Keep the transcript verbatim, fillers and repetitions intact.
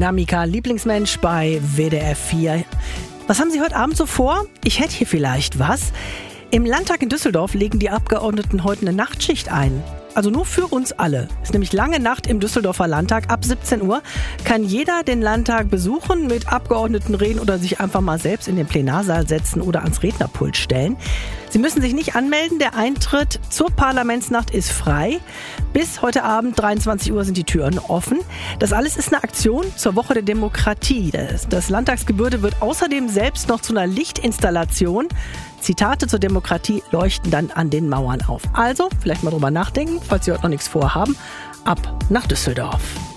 Na, Mika, Lieblingsmensch bei W D R vier. Was haben Sie heute Abend so vor? Ich hätte hier vielleicht was. Im Landtag in Düsseldorf legen die Abgeordneten heute eine Nachtschicht ein. Also nur für uns alle. Es ist nämlich lange Nacht im Düsseldorfer Landtag. Ab siebzehn Uhr kann jeder den Landtag besuchen, mit Abgeordneten reden oder sich einfach mal selbst in den Plenarsaal setzen oder ans Rednerpult stellen. Sie müssen sich nicht anmelden. Der Eintritt zur Parlamentsnacht ist frei. Bis heute Abend dreiundzwanzig Uhr sind die Türen offen. Das alles ist eine Aktion zur Woche der Demokratie. Das, das Landtagsgebäude wird außerdem selbst noch zu einer Lichtinstallation. Zitate zur Demokratie leuchten dann an den Mauern auf. Also, vielleicht mal drüber nachdenken, falls Sie heute noch nichts vorhaben. Ab nach Düsseldorf.